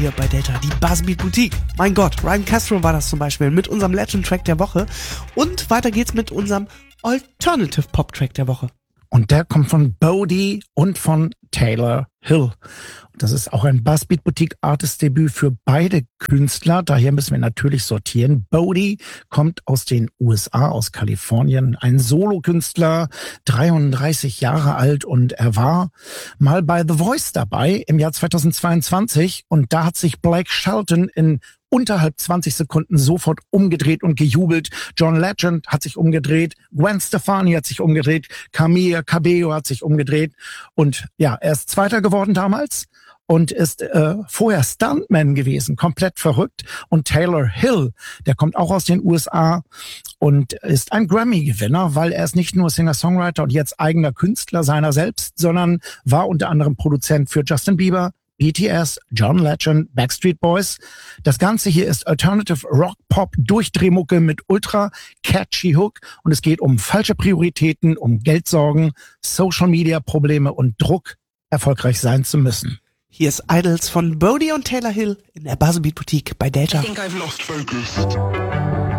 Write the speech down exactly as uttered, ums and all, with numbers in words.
Hier bei Delta, die Buzzbeat Boutique. Mein Gott, Ryan Castro war das zum Beispiel mit unserem Legend Track der Woche. Und weiter geht's mit unserem Alternative Pop Track der Woche. Und der kommt von Bodie und von Taylor Hill. Das ist auch ein Buzzbeat Boutique Artist Debüt für beide Künstler. Daher müssen wir natürlich sortieren. Bodie kommt aus den U S A, aus Kalifornien. Ein Solokünstler, dreiunddreißig Jahre alt, und er war mal bei The Voice dabei im Jahr zweitausendzweiundzwanzig. Und da hat sich Blake Shelton in unterhalb zwanzig Sekunden sofort umgedreht und gejubelt. John Legend hat sich umgedreht, Gwen Stefani hat sich umgedreht, Camila Cabello hat sich umgedreht. Und ja, er ist Zweiter geworden damals und ist äh, vorher Stuntman gewesen, komplett verrückt. Und Taylor Hill, der kommt auch aus den U S A und ist ein Grammy-Gewinner, weil er ist nicht nur Singer-Songwriter und jetzt eigener Künstler seiner selbst, sondern war unter anderem Produzent für Justin Bieber, B T S, John Legend, Backstreet Boys. Das Ganze hier ist Alternative Rock Pop Durchdrehmucke mit ultra catchy Hook, und es geht um falsche Prioritäten, um Geldsorgen, Social Media Probleme und Druck, erfolgreich sein zu müssen. Hier ist Idols von Bodie und Taylor Hill in der Buzzbeat Boutique bei Delta. I think I've lost focus.